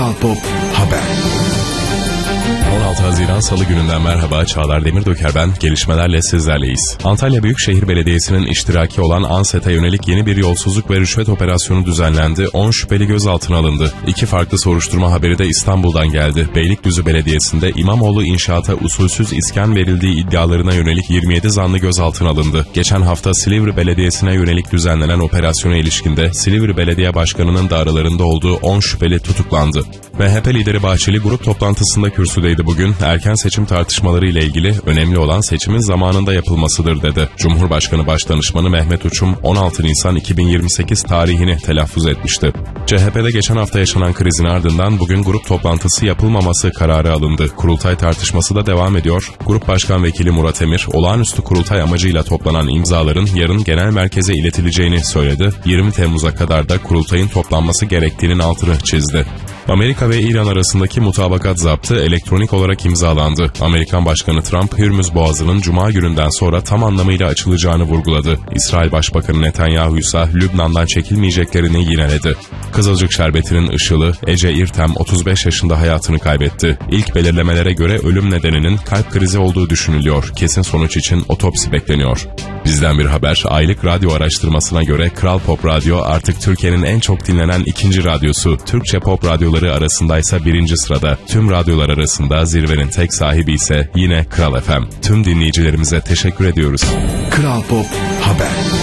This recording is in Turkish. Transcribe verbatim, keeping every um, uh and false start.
Kral Pop Haber. on altı Haziran Salı gününden merhaba, Çağlar Demirdöker ben. Gelişmelerle sizlerleyiz. Antalya Büyükşehir Belediyesi'nin iştiraki olan ANSET'e yönelik yeni bir yolsuzluk ve rüşvet operasyonu düzenlendi. on şüpheli gözaltına alındı. İki farklı soruşturma haberi de İstanbul'dan geldi. Beylikdüzü Belediyesi'nde İmamoğlu inşaata usulsüz iskan verildiği iddialarına yönelik yirmi yedi zanlı gözaltına alındı. Geçen hafta Silivri Belediyesi'ne yönelik düzenlenen operasyona ilişkinde Silivri Belediye Başkanı'nın da aralarında olduğu on şüpheli tutuklandı. M H P lideri Bahçeli grup toplantısında kürsüdeydi bugün. Erken seçim tartışmaları ile ilgili önemli olan seçimin zamanında yapılmasıdır dedi. Cumhurbaşkanı Başdanışmanı Mehmet Uçum on altı Nisan iki bin yirmi sekiz tarihini telaffuz etmişti. C H P'de geçen hafta yaşanan krizin ardından bugün grup toplantısı yapılmaması kararı alındı. Kurultay tartışması da devam ediyor. Grup Başkan Vekili Murat Emir, olağanüstü kurultay amacıyla toplanan imzaların yarın genel merkeze iletileceğini söyledi. yirmi Temmuz'a kadar da kurultayın toplanması gerektiğinin altını çizdi. Amerika ve İran arasındaki mutabakat zaptı elektronik olarak imzalandı. Amerikan Başkanı Trump, Hürmüz Boğazı'nın Cuma gününden sonra tam anlamıyla açılacağını vurguladı. İsrail Başbakanı Netanyahu ise Lübnan'dan çekilmeyeceklerini yineledi. Kızılcık Şerbeti'nin ışılı Ece İrtem otuz beş yaşında hayatını kaybetti. İlk belirlemelere göre ölüm nedeninin kalp krizi olduğu düşünülüyor. Kesin sonuç için otopsi bekleniyor. Bizden bir haber, aylık radyo araştırmasına göre Kral Pop Radyo artık Türkiye'nin en çok dinlenen ikinci radyosu. Türkçe pop radyoları arasındaysa birinci sırada. Tüm radyolar arasında zirvenin tek sahibi ise yine Kral F M. Tüm dinleyicilerimize teşekkür ediyoruz. Kral Pop Haber.